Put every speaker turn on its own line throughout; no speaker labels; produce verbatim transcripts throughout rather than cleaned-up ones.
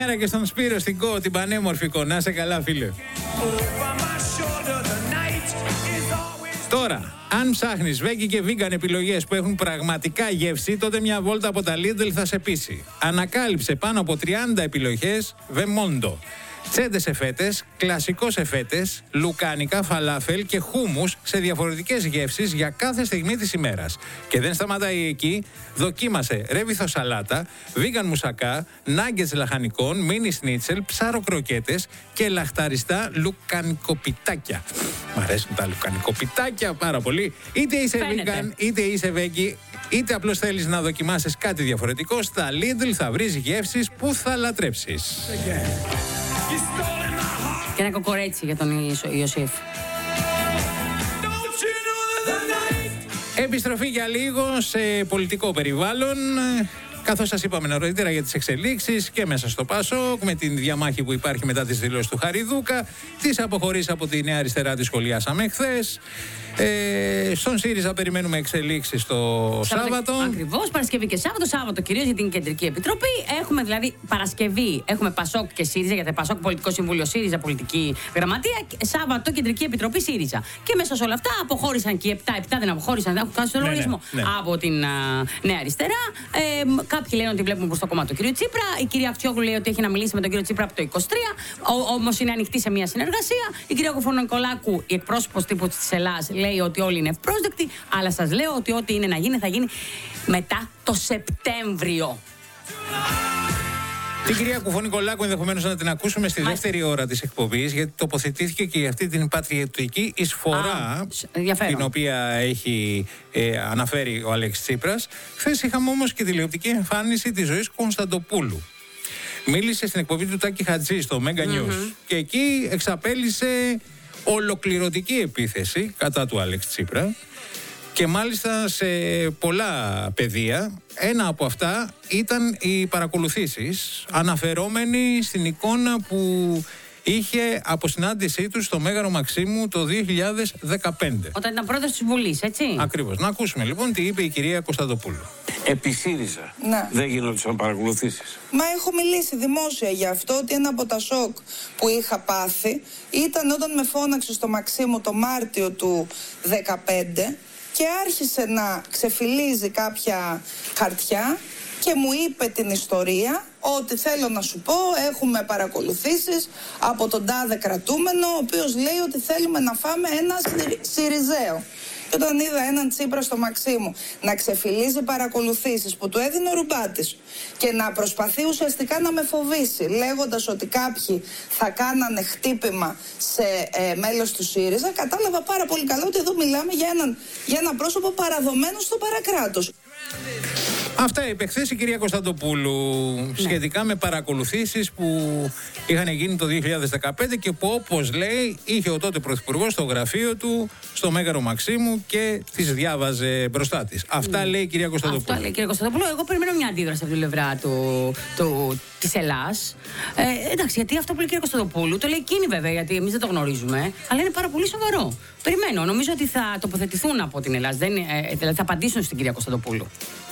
Καλημέρα και στον Σπύρο στην Κο, την πανέμορφη Κο. Να είσαι καλά, φίλε. Τώρα, αν ψάχνεις veggie και vegan επιλογές που έχουν πραγματικά γεύση, τότε μια βόλτα από τα Lidl θα σε πείσει. Ανακάλυψε πάνω από τριάντα επιλογές Vemondo. Τσέντες σε φέτες, κλασικό σε φέτες, λουκάνικα, φαλάφελ και χούμους σε διαφορετικές γεύσεις για κάθε στιγμή της ημέρας. Και δεν σταματάει εκεί, δοκίμασε ρέβιθο σαλάτα, vegan μουσακά, νάγκετς λαχανικών, μίνι σνίτσελ, ψάρο κροκέτες και λαχταριστά λουκανικοπιτάκια. Μ' αρέσουν τα λουκανικοπιτάκια πάρα πολύ. Είτε είσαι
Φαίνεται.
vegan, είτε είσαι veggie, είτε απλώς θέλεις να δοκιμάσεις κάτι διαφορετικό, στα Lidl θα βρεις γεύσεις που θα λατρέψεις.
Και ένα κοκορέτσι για τον Ιωσ- Ιωσήφ.
Επιστροφή για λίγο σε πολιτικό περιβάλλον. Καθώς σας είπαμε νωρίτερα για τις εξελίξεις και μέσα στο Πασόκ, με την διαμάχη που υπάρχει μετά τις δηλώσεις του Χαριδούκα, τις αποχωρήσεις από τη Νέα Αριστερά τις σχολιάσαμε χθες. Ε, στον ΣΥΡΙΖΑ περιμένουμε εξελίξεις το Σάββατο.
Ακριβώς, Παρασκευή και Σάββατο. Σάββατο κυρίως για την Κεντρική Επιτροπή. Έχουμε δηλαδή Παρασκευή, έχουμε Πασόκ και ΣΥΡΙΖΑ, γιατί Πασόκ Πολιτικό Συμβούλιο, ΣΥΡΙΖΑ Πολιτική Γραμματεία. Σάββατο Κεντρική Επιτροπή ΣΥΡΙΖΑ. Και μέσα σε όλα αυτά αποχώρησαν και οι επτά. επτά δεν αποχώρησαν, δεν έχουν κάνει στο
Ναι,
λογαριασμό
ναι, ναι.
από την α, Νέα Αριστερά. Ε, κάποιοι λένε ότι βλέπουμε προς το κόμμα του κ. Τσίπρα. Η κυρία Αξιόγλου λέει ότι έχει να μιλήσει με τον κ. Τσίπρα από το είκοσι τρία. Όμως είναι ανοιχτή σε μια συνεργασία. Η κυρία Κοφωνικολάκου, η εκπρόσωπος τύπου της Ελλάδας, λέει ότι όλοι είναι ευπρόσδεκτοι. Αλλά σας λέω ότι ό,τι είναι να γίνει θα γίνει μετά το Σεπτέμβριο.
Την κυρία Κουφωνικολάκου ενδεχομένως να την ακούσουμε στη
Μάλιστα.
δεύτερη ώρα της εκπομπής, γιατί τοποθετήθηκε και για αυτή την πατριωτική εισφορά,
Α, ενδιαφέρον.
την οποία έχει ε, αναφέρει ο Αλέξης Τσίπρας. Χθες είχαμε όμως και τηλεοπτική εμφάνιση της Ζωής Κωνσταντοπούλου. Μίλησε στην εκπομπή του Τάκη Χατζή στο Mega News
Mm-hmm.
και εκεί εξαπέλυσε ολοκληρωτική επίθεση κατά του Αλέξη Τσίπρα. Και μάλιστα σε πολλά πεδία. Ένα από αυτά ήταν οι παρακολουθήσεις, αναφερόμενοι στην εικόνα που είχε από συνάντησή του στο Μέγαρο Μαξίμου το δύο χιλιάδες δεκαπέντε.
Όταν ήταν πρόεδρος της Βουλής, έτσι.
Ακριβώς. Να ακούσουμε λοιπόν τι είπε η κυρία Κωνσταντοπούλου.
Επί ΣΥΡΙΖΑ
Ναι.
δεν γινόντουσαν παρακολουθήσεις.
Μα έχω μιλήσει δημόσια για αυτό, ότι ένα από τα σοκ που είχα πάθει ήταν όταν με φώναξε στο Μαξίμου το Μάρτιο του δεκαπέντε και άρχισε να ξεφυλίζει κάποια χαρτιά και μου είπε την ιστορία ότι θέλω να σου πω, έχουμε παρακολουθήσεις από τον τάδε κρατούμενο, ο οποίος λέει ότι θέλουμε να φάμε ένα Συ- Συριζέο. Και όταν είδα έναν Τσίπρα στο Μαξίμου να ξεφυλίζει παρακολουθήσεις που του έδινε ο Ρουμπάτης και να προσπαθεί ουσιαστικά να με φοβήσει, λέγοντας ότι κάποιοι θα κάνανε χτύπημα σε ε, μέλος του ΣΥΡΙΖΑ, κατάλαβα πάρα πολύ καλά ότι εδώ μιλάμε για, έναν, για ένα πρόσωπο παραδομένο στο παρακράτος.
Αυτά είπε χθες η κυρία Κωνσταντοπούλου σχετικά με παρακολουθήσεις που είχαν γίνει το δύο χιλιάδες δεκαπέντε και που, όπως λέει, είχε ο τότε πρωθυπουργός στο γραφείο του στο Μέγαρο Μαξίμου και τις διάβαζε μπροστά της. Αυτά λέει η κυρία Κωνσταντοπούλου.
Αυτό λέει η κυρία Κωνσταντοπούλου. Εγώ περιμένω μια αντίδραση από την πλευρά του, του, της Ελλάς. Ε, εντάξει, γιατί αυτό που λέει η κυρία Κωνσταντοπούλου το λέει εκείνη βέβαια, γιατί εμείς δεν το γνωρίζουμε, αλλά είναι πάρα πολύ σοβαρό. Περιμένω. Νομίζω ότι θα τοποθετηθούν από την Ελλάς. Δεν, ε, δηλαδή θα απαντήσουν στην κυρία Κωνσταντοπούλου.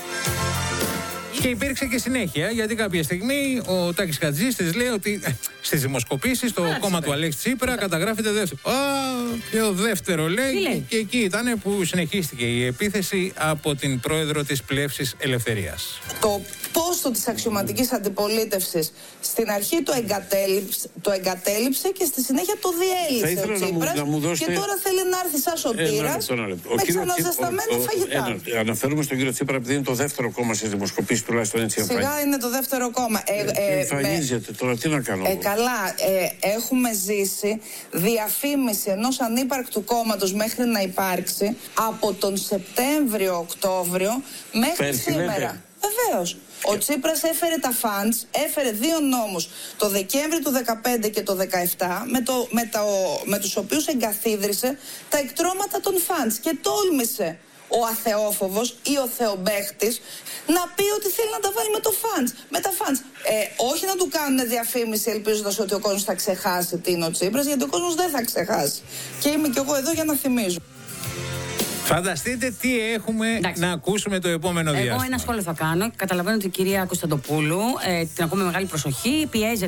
Και υπήρξε και συνέχεια, γιατί κάποια στιγμή ο Τάκης Χατζής της λέει ότι ε, στις δημοσκοπήσεις το
Άξε,
κόμμα
δε.
του Αλέξη Τσίπρα καταγράφεται δεύτερο. Α, και ο δεύτερο λέει,
Τι λέει?
και εκεί ήταν που συνεχίστηκε η επίθεση από την πρόεδρο της Πλεύσης Ελευθερίας.
Το πόστο της αξιωματικής αντιπολίτευσης στην αρχή το εγκατέλειψε, το εγκατέλειψε και στη συνέχεια το
Θα
διέλυσε
ήθελα
ο
να μου-
Τσίπρας
να μου δώσετε-
και τώρα θέλει να έρθει σαν σωτήρας με ξαναζεσταμένα φαγητά.
Ένα, αναφέρουμε στον κύριο Τσίπρα επειδή είναι το δεύτερο κόμμα στις δημοσκοπήσεις, τουλάχιστον έτσι εμφανίζεται.
Σιγά είναι το δεύτερο κόμμα. Ε, ε, με-
Εμφανίζεται τώρα, τι να κάνω.
Ε,
εγώ.
καλά, ε, έχουμε ζήσει διαφήμιση ενός ανύπαρκτου κόμματος μέχρι να υπάρξει από τον Σεπτέμβριο-Οκτώβριο μέχρι
Πέρσι,
σήμερα.
λέτε.
Βεβαίως. Ο Τσίπρας έφερε τα φαντς, έφερε δύο νόμους το Δεκέμβρη του δεκαπέντε και το δεκαεπτά με, το, με, τα, με τους οποίους εγκαθίδρυσε τα εκτρώματα των φαντς και τόλμησε ο αθεόφοβος ή ο θεομπαίχτης να πει ότι θέλει να τα βάλει με το φαντς, με τα φαντς. Ε, όχι να του κάνουν διαφήμιση ελπίζοντας ότι ο κόσμος θα ξεχάσει τι είναι ο Τσίπρας, γιατί ο κόσμος δεν θα ξεχάσει. Και είμαι κι εγώ εδώ για να θυμίζω.
Φανταστείτε τι έχουμε Εντάξει. να ακούσουμε το επόμενο διάστημα.
Εγώ ένα σχόλιο θα κάνω. Καταλαβαίνω ότι η κυρία Κωνσταντοπούλου ε, την ακούμε μεγάλη προσοχή. Πιέζεται